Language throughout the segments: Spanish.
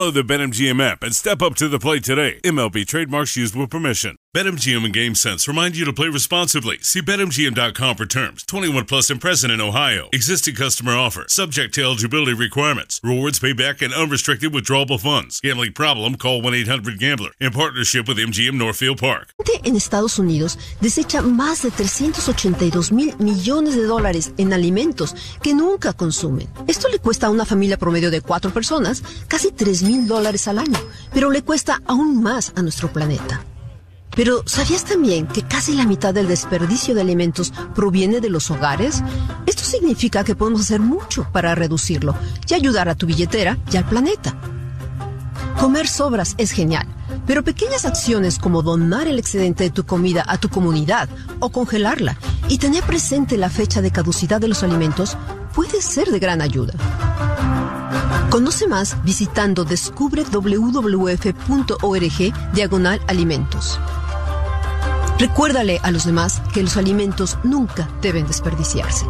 Download the BetMGM app and step up to the plate today. MLB trademarks used with permission. BetMGM and GameSense remind you to play responsibly. See BetMGM.com for terms. 21 plus and present in Ohio. Existing customer offer. Subject to eligibility requirements. Rewards payback and unrestricted withdrawable funds. Gambling problem? Call 1-800-GAMBLER. In partnership with MGM Northfield Park. En Estados Unidos desecha más de 382 mil millones de dólares en alimentos que nunca consumen. Esto le cuesta a una familia promedio de 4 personas casi $3,000 al año, pero le cuesta aún más a nuestro planeta. Pero, ¿sabías también que casi la mitad del desperdicio de alimentos proviene de los hogares? Esto significa que podemos hacer mucho para reducirlo y ayudar a tu billetera y al planeta. Comer sobras es genial, pero pequeñas acciones como donar el excedente de tu comida a tu comunidad o congelarla y tener presente la fecha de caducidad de los alimentos puede ser de gran ayuda. Conoce más visitando descubre.wwf.org/alimentos. Recuérdale a los demás que los alimentos nunca deben desperdiciarse.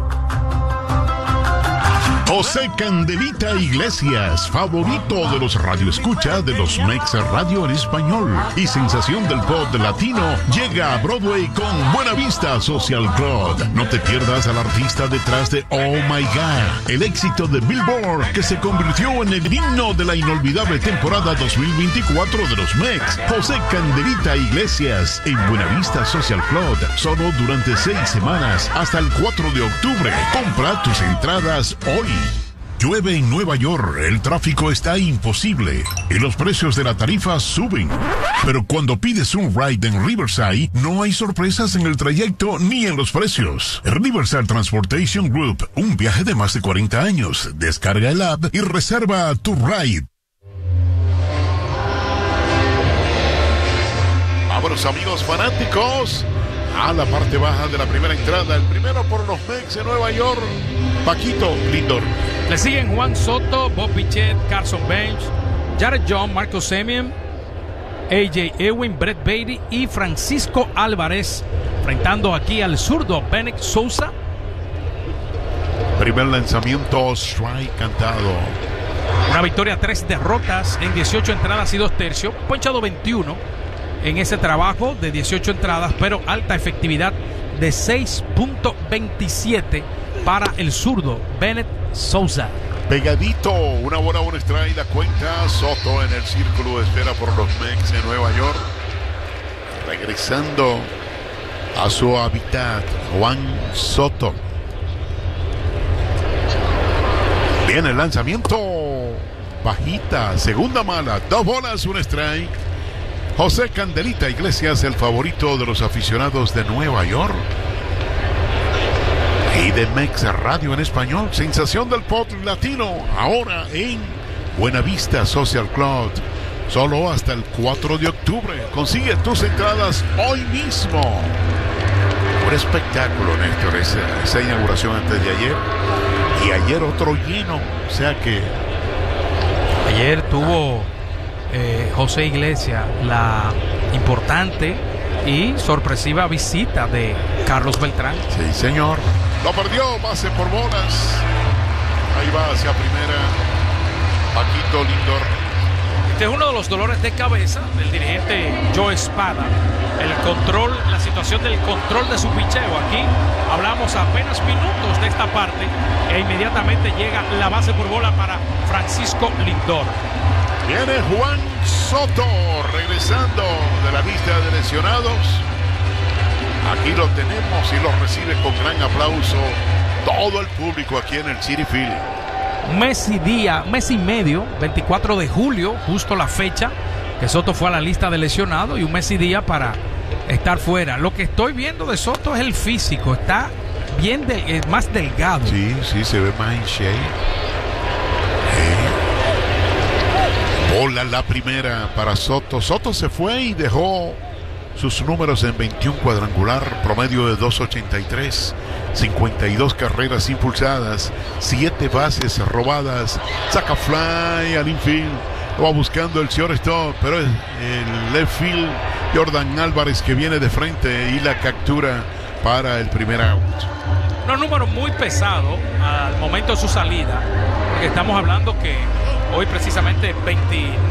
José Candelita Iglesias, favorito de los radioescuchas de los Mex Radio en español y sensación del pop latino, llega a Broadway con Buena Vista Social Club. No te pierdas al artista detrás de Oh My God, el éxito de Billboard que se convirtió en el himno de la inolvidable temporada 2024 de los Mex. José Candelita Iglesias en Buena Vista Social Club, solo durante 6 semanas hasta el 4 de octubre. Compra tus entradas hoy. Llueve en Nueva York, el tráfico está imposible y los precios de la tarifa suben. Pero cuando pides un ride en Riverside, no hay sorpresas en el trayecto ni en los precios. Riverside Transportation Group, un viaje de más de 40 años. Descarga el app y reserva tu ride. Vámonos, amigos fanáticos, a la parte baja de la primera entrada. El primero por los Mex de Nueva York, Paquito Lindor. Le siguen Juan Soto, Bob Bichette, Carson Bench, Jared John, Marcus Semien, AJ Ewing, Brett Beatty y Francisco Álvarez, enfrentando aquí al zurdo Bennett Sousa. Primer lanzamiento, strike cantado. Una victoria, 3 derrotas en 18 entradas y 2 tercios. Ponchado 21 en ese trabajo de 18 entradas, pero alta efectividad de 6.27 para el zurdo Bennett Sousa. Pegadito, una bola, un strike, la cuenta. Soto en el círculo de espera por los Mex en Nueva York. Regresando a su hábitat, Juan Soto. Viene el lanzamiento. Bajita, segunda mala, 2 bolas, un strike. José Candelita Iglesias, el favorito de los aficionados de Nueva York y de Mex Radio en español, sensación del pop latino, ahora en Buena Vista Social Club, solo hasta el 4 de octubre. Consigue tus entradas hoy mismo. Un espectáculo, Néstor, esa inauguración antes de ayer, y ayer otro lleno, o sea que ayer tuvo José Iglesias la importante y sorpresiva visita de Carlos Beltrán. Sí, señor. Lo perdió, base por bolas. Ahí va hacia primera Paquito Lindor. Este es uno de los dolores de cabeza del dirigente Joe Espada. El control, la situación del control de su picheo. Aquí hablamos apenas minutos de esta parte e inmediatamente llega la base por bola para Francisco Lindor. Viene Juan Soto regresando de la lista de lesionados. Aquí lo tenemos y lo recibe con gran aplauso todo el público aquí en el Citi Field. Mes y medio, 24 de julio, justo la fecha que Soto fue a la lista de lesionados, y un mes y día para estar fuera. Lo que estoy viendo de Soto es el físico, está bien más delgado. Sí, se ve más en shape. Bola la primera para Soto. Soto se fue y dejó sus números en 21 cuadrangular, promedio de 2.83, 52 carreras impulsadas, 7 bases robadas, saca fly al infield, va buscando el shortstop, pero es el left field Jordan Álvarez que viene de frente y la captura para el primer out. Un número muy pesado al momento de su salida, porque estamos hablando que hoy precisamente 29